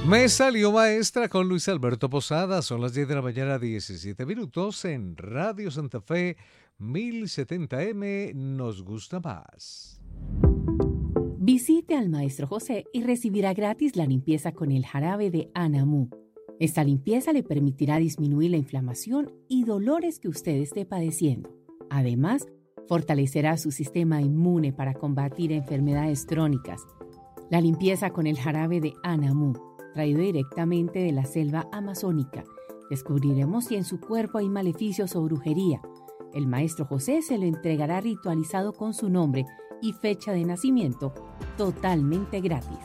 Me salió maestra con Luis Alberto Posada. Son las 10 de la mañana, 17 minutos en Radio Santa Fe 1070M. Nos gusta más. Visite al Maestro José y recibirá gratis la limpieza con el jarabe de Anamú. Esta limpieza le permitirá disminuir la inflamación y dolores que usted esté padeciendo. Además, fortalecerá su sistema inmune para combatir enfermedades crónicas. La limpieza con el jarabe de Anamú, traído directamente de la selva amazónica. Descubriremos si en su cuerpo hay maleficios o brujería. El Maestro José se lo entregará ritualizado con su nombre y fecha de nacimiento, totalmente gratis.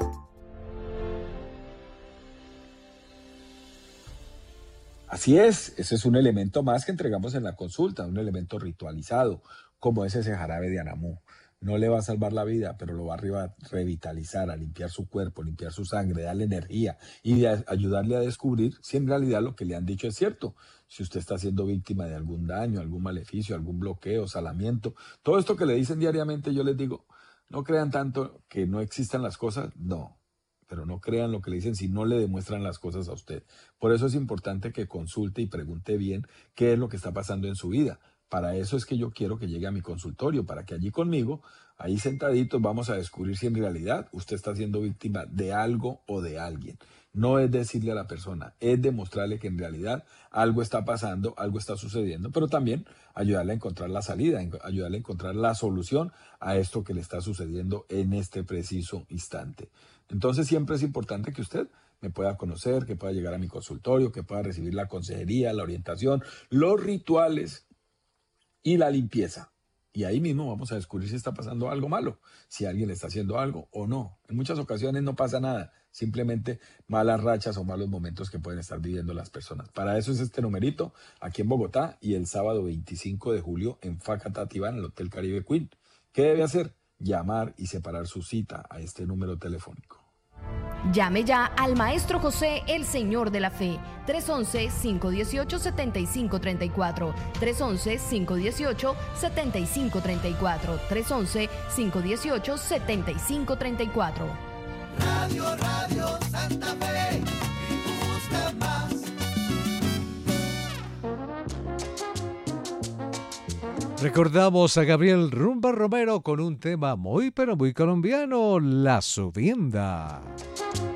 Así es, ese es un elemento más que entregamos en la consulta, un elemento ritualizado, como es ese jarabe de Anamú. No le va a salvar la vida, pero lo va a revitalizar, a limpiar su cuerpo, limpiar su sangre, darle energía y ayudarle a descubrir si en realidad lo que le han dicho es cierto. Si usted está siendo víctima de algún daño, algún maleficio, algún bloqueo, salamiento, todo esto que le dicen diariamente, yo les digo, no crean tanto que no existan las cosas, no. Pero no crean lo que le dicen si no le demuestran las cosas a usted. Por eso es importante que consulte y pregunte bien qué es lo que está pasando en su vida. Para eso es que yo quiero que llegue a mi consultorio, para que allí conmigo, ahí sentaditos, vamos a descubrir si en realidad usted está siendo víctima de algo o de alguien. No es decirle a la persona, es demostrarle que en realidad algo está pasando, algo está sucediendo, pero también ayudarle a encontrar la salida, ayudarle a encontrar la solución a esto que le está sucediendo en este preciso instante. Entonces siempre es importante que usted me pueda conocer, que pueda llegar a mi consultorio, que pueda recibir la consejería, la orientación, los rituales y la limpieza. Y ahí mismo vamos a descubrir si está pasando algo malo, si alguien le está haciendo algo o no. En muchas ocasiones no pasa nada, simplemente malas rachas o malos momentos que pueden estar viviendo las personas. Para eso es este numerito aquí en Bogotá y el sábado 25 de julio en Facatativá, en el Hotel Caribe Queen. ¿Qué debe hacer? Llamar y separar su cita a este número telefónico. Llame ya al Maestro José, el Señor de la Fe, 311-518-7534, 311-518-7534, 311-518-7534. Radio Santa Fe, me gusta más. Recordamos a Gabriel Rumba Romero con un tema muy pero muy colombiano, La Subienda.